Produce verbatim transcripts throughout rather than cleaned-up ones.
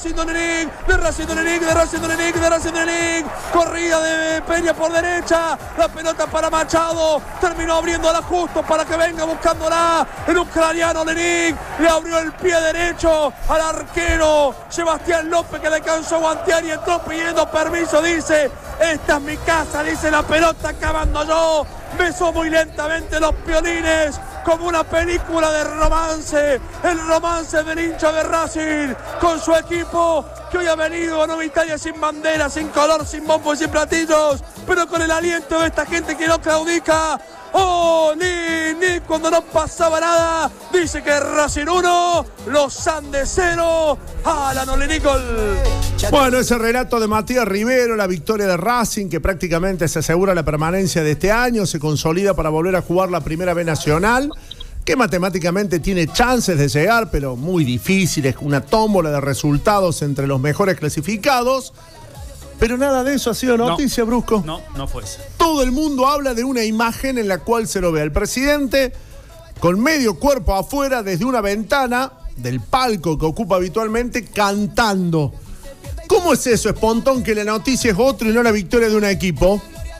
Racing Domenech, de Racing Domenech, de Racing Domenech, de Racing Domenech. Corrida de Peña por derecha, la pelota para Machado, terminó abriéndola justo para que venga buscándola el ucraniano Domenech, le abrió el pie derecho al arquero Sebastián López, que le alcanzó a guantear y entró pidiendo permiso, dice, esta es mi casa, dice, la pelota acabando yo, besó muy lentamente los piolines, como una película de romance, el romance del hincha de Racing con su equipo, que hoy ha venido a Nueva Italia sin bandera, sin color, sin bombo y sin platillos, pero con el aliento de esta gente que no claudica. ¡Oh, ni, ni! Cuando no pasaba nada, dice que Racing uno, los Andes cero, Alan Olenicol. Bueno, ese relato de Matías Rivero, la victoria de Racing, que prácticamente se asegura la permanencia de este año, se consolida para volver a jugar la Primera B Nacional, que matemáticamente tiene chances de llegar, pero muy difíciles, una tómbola de resultados entre los mejores clasificados. Pero nada de eso ha sido noticia, no, Brusco. No, no fue eso. Todo el mundo habla de una imagen en la cual se lo ve al presidente con medio cuerpo afuera desde una ventana del palco que ocupa habitualmente cantando. ¿Cómo es eso, Espontón, que la noticia es otro y no la victoria de un equipo?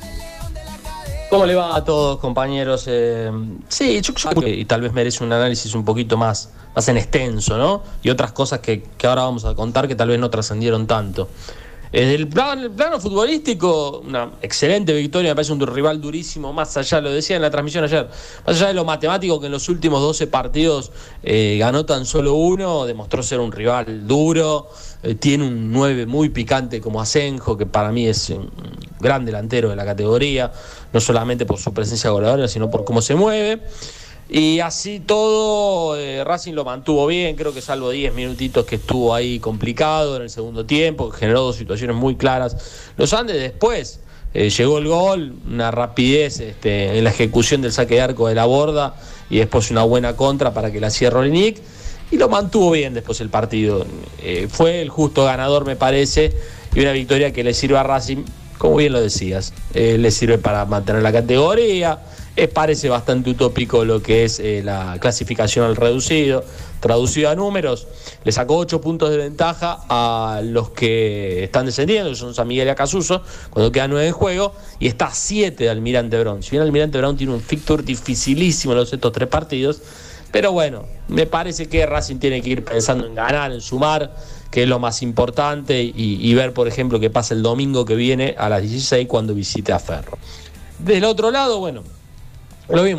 ¿Cómo le va a todos, compañeros? Eh, sí, yo creo que y tal vez merece un análisis un poquito más, más en extenso, ¿no? Y otras cosas que, que ahora vamos a contar que tal vez no trascendieron tanto. Desde el plano, el plano futbolístico, una excelente victoria, me parece un rival durísimo, más allá, lo decía en la transmisión ayer, más allá de lo matemático, que en los últimos doce partidos eh, ganó tan solo uno, demostró ser un rival duro, eh, tiene un nueve muy picante como Asenjo, que para mí es un gran delantero de la categoría, no solamente por su presencia goleadora, sino por cómo se mueve. Y así todo, eh, Racing lo mantuvo bien, creo que salvo diez minutitos que estuvo ahí complicado en el segundo tiempo, que generó dos situaciones muy claras. Los Andes después, eh, llegó el gol, una rapidez este, en la ejecución del saque de arco de la Borda y después una buena contra para que la cierre Olenicol, y lo mantuvo bien después el partido. Eh, fue el justo ganador, me parece, y una victoria que le sirve a Racing, como bien lo decías, eh, le sirve para mantener la categoría. Eh, parece bastante utópico lo que es eh, la clasificación al reducido. Traducido a números, le sacó ocho puntos de ventaja a los que están descendiendo, que son San Miguel y Acasuso, cuando quedan nueve en juego, y está a siete de Almirante Brown. Si bien Almirante Brown tiene un fixture dificilísimo en los estos tres partidos, pero bueno, me parece que Racing tiene que ir pensando en ganar, en sumar, que es lo más importante, y, y ver, por ejemplo, qué pasa el domingo que viene a las dieciséis cuando visite a Ferro. Del otro lado, bueno, lo mismo.